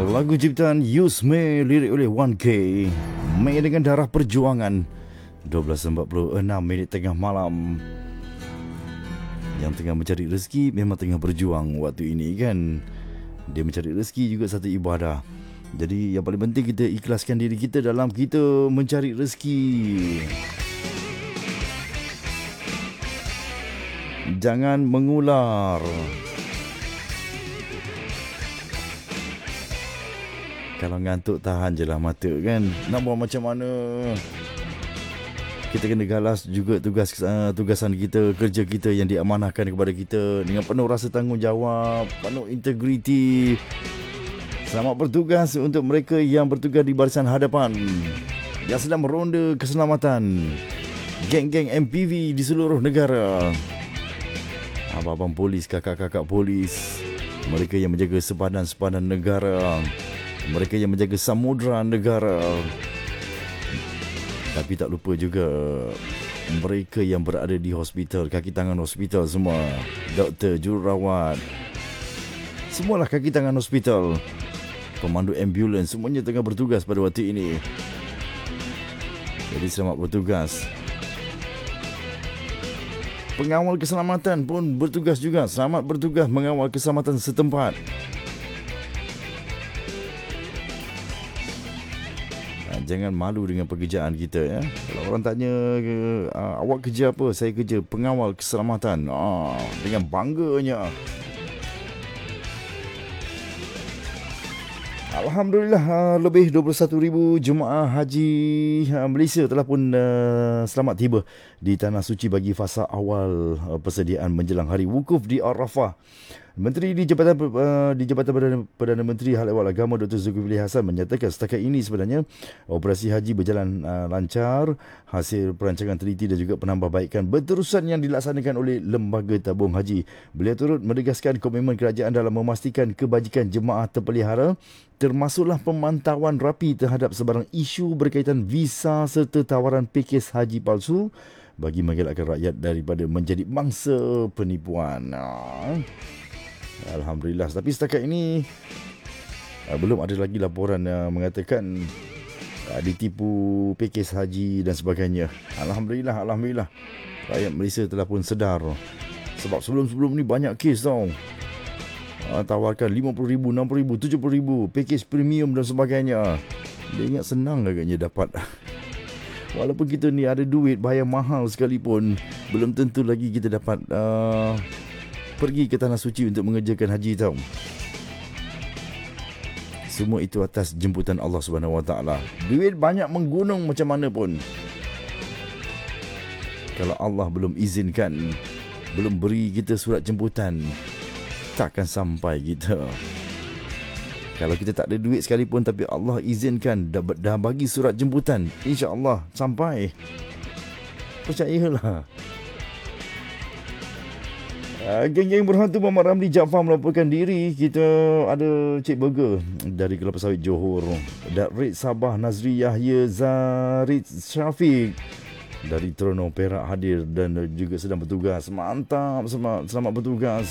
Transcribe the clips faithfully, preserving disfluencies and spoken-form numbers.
Lagu ciptaan Yusme, lirik oleh one K. Mei dengan darah perjuangan. dua belas empat puluh enam minit tengah malam. Yang tengah mencari rezeki memang tengah berjuang waktu ini kan. Dia mencari rezeki juga satu ibadah. Jadi yang paling penting kita ikhlaskan diri kita dalam kita mencari rezeki. Jangan mengular. Kalau ngantuk tahan je lah mata kan. Nak buat macam mana? Kita kena galas juga tugas uh, tugasan kita, kerja kita yang diamanahkan kepada kita dengan penuh rasa tanggungjawab, penuh integriti. Selamat bertugas untuk mereka yang bertugas di barisan hadapan, yang sedang meronda keselamatan, geng-geng M P V di seluruh negara. Abang-abang polis, kakak-kakak polis, mereka yang menjaga sepadan-sepadan negara, mereka yang menjaga samudera negara. Tapi tak lupa juga mereka yang berada di hospital, kaki tangan hospital semua, doktor, jururawat, semualah kaki tangan hospital, pemandu ambulans, semuanya tengah bertugas pada waktu ini. Jadi selamat bertugas. Pengawal keselamatan pun bertugas juga. Selamat bertugas mengawal keselamatan setempat. Jangan malu dengan pekerjaan kita ya. Kalau orang tanya uh, awak kerja apa? Saya kerja pengawal keselamatan. Ah, dengan bangganya. Alhamdulillah uh, lebih dua puluh satu ribu jemaah haji uh, Malaysia telah pun uh, selamat tiba di Tanah Suci bagi fasa awal uh, persediaan menjelang hari wukuf di Arafah. Menteri di Jabatan uh, di Jabatan Perdana, Perdana Menteri Hal Ehwal Agama Doktor Zulkifli Hasan menyatakan setakat ini sebenarnya operasi haji berjalan uh, lancar, hasil perancangan teliti dan juga penambahbaikan berterusan yang dilaksanakan oleh Lembaga Tabung Haji. Beliau turut menegaskan komitmen kerajaan dalam memastikan kebajikan jemaah terpelihara, termasuklah pemantauan rapi terhadap sebarang isu berkaitan visa serta tawaran pakej haji palsu bagi mengelakkan rakyat daripada menjadi mangsa penipuan. Nah. Alhamdulillah. Tapi setakat ini uh, belum ada lagi laporan yang uh, mengatakan uh, ditipu pakej haji dan sebagainya. Alhamdulillah, Alhamdulillah. Rakyat Malaysia telah pun sedar. Sebab sebelum-sebelum ni banyak kes tau. Uh, tawarkan lima puluh ribu, enam puluh ribu, tujuh puluh ribu, pakej premium dan sebagainya. Dia ingat senang agaknya dapat. Walaupun kita ni ada duit bayar mahal sekalipun, belum tentu lagi kita dapat uh, pergi ke Tanah Suci untuk mengerjakan haji tau. Semua itu atas jemputan Allah Subhanahu Wa Taala. Duit banyak menggunung macam mana pun, kalau Allah belum izinkan, belum beri kita surat jemputan, takkan sampai kita. Kalau kita tak ada duit sekalipun tapi Allah izinkan, dah, dah bagi surat jemputan, insya-Allah sampai. Percayalah. Uh, geng-geng berhantu Muhammad Ramli Jaafar melaporkan diri. Kita ada Cik Burger dari Kelapa Sawit Johor, Darid Sabah Nazri Yahya Zarid Syafiq dari Terengganu Perak hadir dan juga sedang bertugas. Mantap, selamat, selamat bertugas.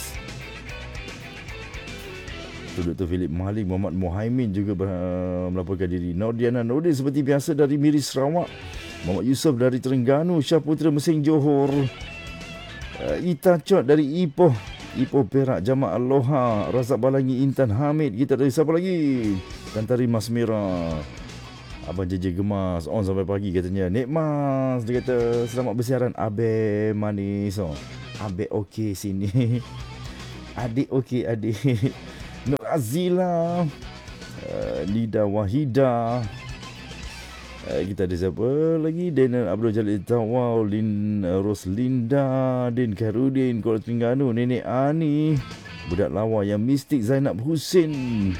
Doktor Philip Malik Muhammad Muhaimin juga ber, uh, melaporkan diri. Nordiana Nordin seperti biasa dari Miri Sarawak, Muhammad Yusof dari Terengganu, Syah Putra Mesing Johor, Uh, Ita Chot dari Ipoh, Ipoh Perak, Jamaah Aloha, Razak Balangi, Intan Hamid. Kita dari siapa lagi? Tantari Mas Mira, Abang J J Gemas, on sampai pagi katanya. Nek Mas, dia kata selamat bersiaran Abe manis. Oh. Abe okey sini. Adik okey adik. Nur Azila, uh, Nida Wahida. Uh, kita ada siapa lagi? Daniel Abdul Jalil Tawau, Lin uh, Roslinda, Din Khairudin, Kuala Terengganu, Nenek Ani, budak lawa yang mistik Zainab Husin,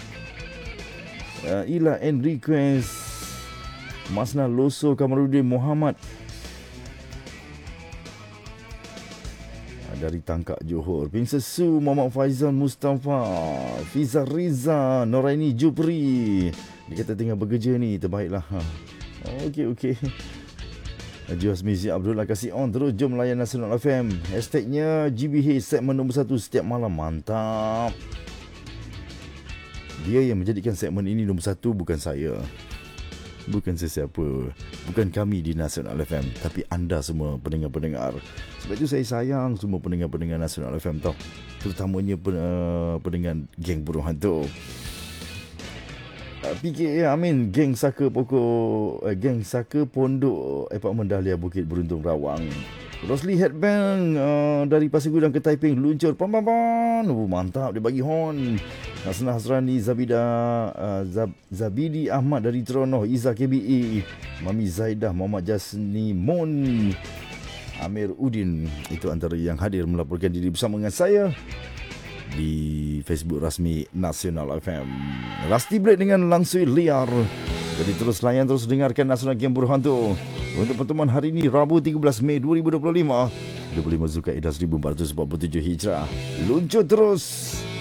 uh, Ila and Request, Masna Loso Kamarudin Muhammad uh, dari Tangkak Johor, Princess Su, Muhammad Faizal Mustafa, Fiza Riza, Noraini Jupri. Dia kata tengah bekerja ni, terbaiklah. Ha. Okey, okey. Juas Mizi Abdullah kasih on terus. Jom layan Nasional F M. Hashtagnya G B H segmen nombor satu setiap malam. Mantap. Dia yang menjadikan segmen ini nombor satu, bukan saya. Bukan sesiapa. Bukan kami di Nasional F M, tapi anda semua pendengar-pendengar. Sebab itu saya sayang semua pendengar-pendengar Nasional F M tau. Terutamanya pendengar geng burung hantu. P K A Amin, geng Saka Pokok, uh, geng Saka Pondok Apartmen Dahlia Bukit Beruntung Rawang. Rosli Headbang uh, dari Pasir Gudang ke Taiping luncur pam pam pam. Oh, mantap dia bagi horn. Hasnah Hasrani, Zabida uh, Zab, Zabidi Ahmad dari Teronoh, Iza K B E, Mami Zaidah, Muhammad Jasni Mon, Amir Udin. Itu antara yang hadir melaporkan diri bersama dengan saya di Facebook rasmi Nasional F M. Rusty Blade dengan Langsui Liar. Jadi terus layan, terus dengarkan Nasional Game Burung Hantu. Untuk pertemuan hari ini, Rabu tiga belas Mei dua ribu dua puluh lima, dua puluh lima Zulkaidah seribu empat ratus empat puluh tujuh Hijrah. Luncur terus.